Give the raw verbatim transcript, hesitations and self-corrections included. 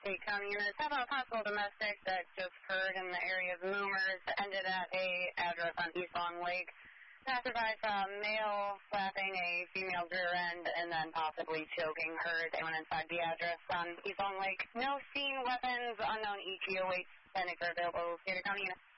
State County units have a possible domestic that just occurred in the area of Moomers, ended at a address on East Long Lake. Passerby saw a male slapping a female rear end and then possibly choking her. They went inside the address on East Long Lake. No scene, weapons, unknown E T O awaits. Panic are available. State County units.